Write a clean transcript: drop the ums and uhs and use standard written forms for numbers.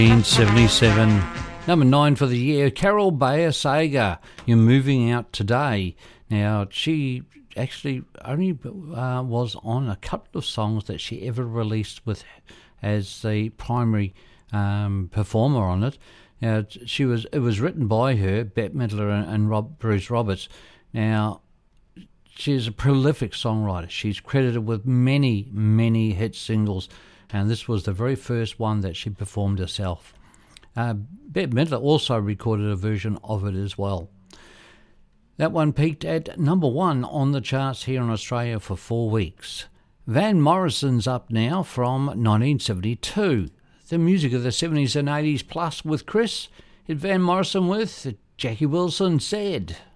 1977, number 9 for the year, Carol Bayer Sager, You're Moving Out Today. Now, she actually only was on a couple of songs that she ever released with as the primary performer on it. Now, it was written by her, Bette Midler and Bruce Roberts. Now, she's a prolific songwriter. She's credited with many, many hit singles, and this was the very first one that she performed herself. Bette Midler also recorded a version of it as well. That one peaked at number 1 on the charts here in Australia for 4 weeks. Van Morrison's up now from 1972. The music of the 70s and 80s plus with Chris. It's Van Morrison with Jackie Wilson Said.